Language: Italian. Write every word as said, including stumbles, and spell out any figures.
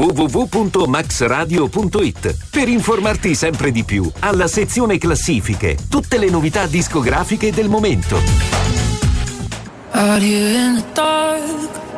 w w w punto max radio punto it per informarti sempre di più. Alla sezione classifiche, tutte le novità discografiche del momento. Out here in the dark,